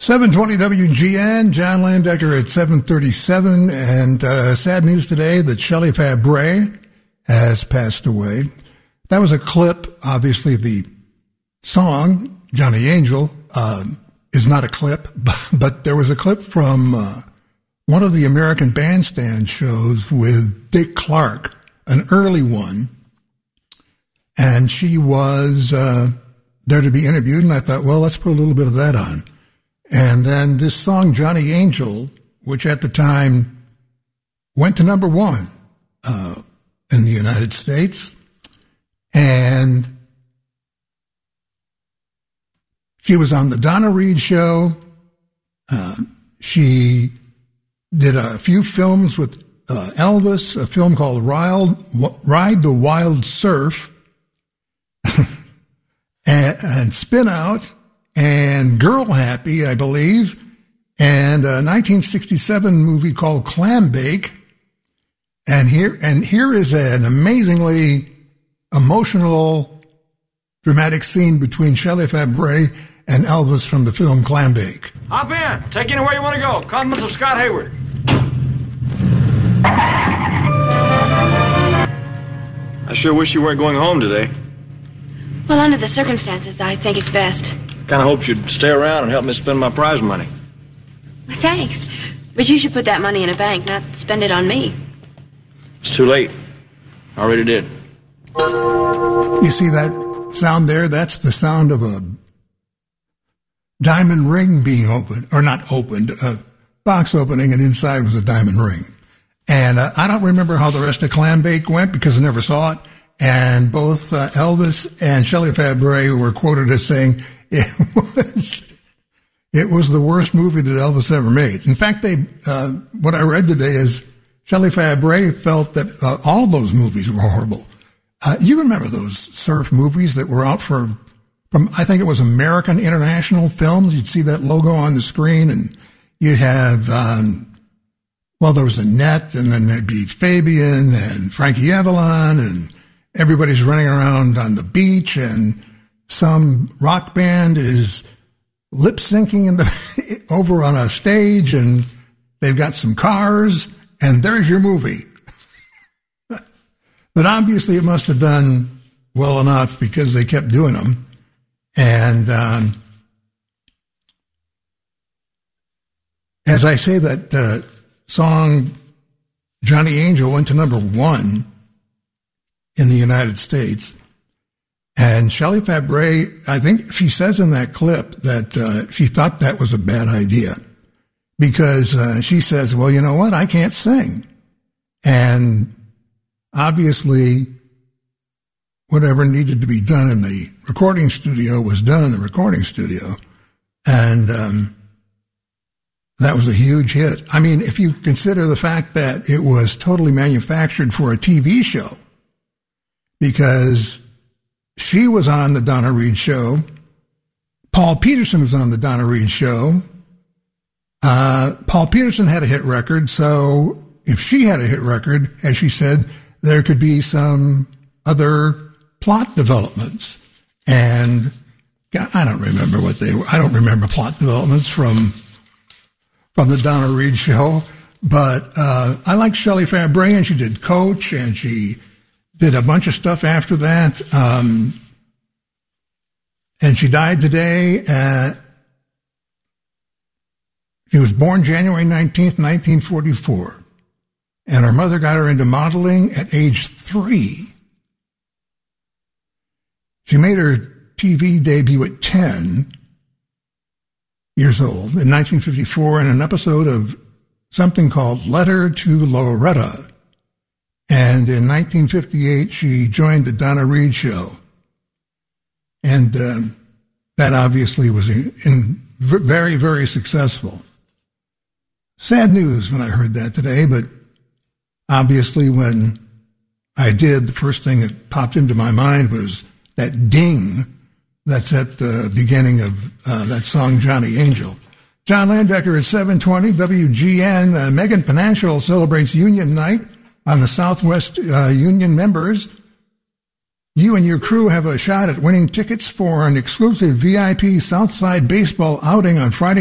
720 WGN, John Landecker at 737, and sad news today that Shelley Fabares has passed away. That was a clip. Obviously, the song, Johnny Angel, is not a clip, but there was a clip from one of the American Bandstand shows with Dick Clark, an early one, and she was there to be interviewed, and I thought, well, let's put a little bit of that on. And then this song, Johnny Angel, which at the time went to number one in the United States. And she was on the Donna Reed show. She did a few films with Elvis, a film called Ride the Wild Surf, and Spin Out, and Girl Happy, I believe, and a 1967 movie called Clam Bake. And here is an amazingly emotional, dramatic scene between Shelley Fabares and Elvis from the film Clam Bake. Hop in. Take you anywhere you want to go. Compliments of Scott Hayward. I sure wish you weren't going home today. Well, under the circumstances, I think it's best. Kind of hoped you'd stay around and help me spend my prize money. Well, thanks. But you should put that money in a bank, not spend it on me. It's too late. I already did. You see that sound there? That's the sound of a diamond ring being opened, or not opened, a box opening, and inside was a diamond ring. And I don't remember how the rest of Clam Bake went because I never saw it. And both Elvis and Shelley Fabares were quoted as saying it was the worst movie that Elvis ever made. In fact, what I read today is Shelley Fabares felt that all those movies were horrible. You remember those surf movies that were out from I think it was American International Films. You'd see that logo on the screen, and you'd have there was Annette, and then there'd be Fabian and Frankie Avalon, and everybody's running around on the beach, and some rock band is lip syncing over on a stage, and they've got some cars, and there's your movie. But obviously it must have done well enough because they kept doing them. And as I say, that song, Johnny Angel, went to number one in the United States. And Shelley Fabares, I think she says in that clip that she thought that was a bad idea because she says, well, you know what? I can't sing. And obviously, whatever needed to be done in the recording studio was done in the recording studio. And that was a huge hit. I mean, if you consider the fact that it was totally manufactured for a TV show, because she was on the Donna Reed show, Paul Peterson was on the Donna Reed show. Paul Peterson had a hit record, so if she had a hit record, as she said, there could be some other plot developments. And I don't remember what they were. I don't remember plot developments from the Donna Reed show, but I like Shelley Fabares, and she did Coach, and she did a bunch of stuff after that. And she died today. She was born January 19th, 1944. And her mother got her into modeling at age 3. She made her TV debut at 10 years old in 1954 in an episode of something called Letter to Loretta. And in 1958, she joined the Donna Reed show. And that obviously was very, very successful. Sad news when I heard that today, but obviously when I did, the first thing that popped into my mind was that ding that's at the beginning of that song, Johnny Angel. John Landecker at 720 WGN. Megan Financial celebrates Union Night on the Southwest Union members. You and your crew have a shot at winning tickets for an exclusive VIP Southside baseball outing on Friday